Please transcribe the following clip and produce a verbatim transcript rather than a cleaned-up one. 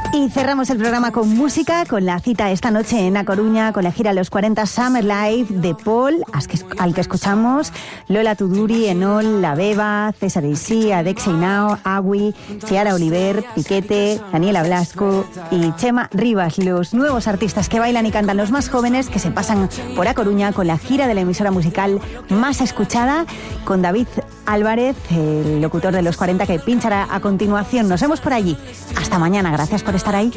Y cerramos el programa con música, con la cita esta noche en A Coruña, con la gira Los cuarenta Summer Live de Paul, al que escuchamos Lola Tuduri, Enol, La Beba, César Isí, Adexia Inao, Agui, Ciara Oliver, Piquete, Daniela Blasco y Chema Rivas, los nuevos artistas que bailan y cantan, los más jóvenes que se pasan por A Coruña con la gira de la emisora musical más escuchada, con David Álvarez, el locutor de Los cuarenta, que pinchará a continuación. Nos vemos por allí. Hasta mañana. Gracias por estar ahí.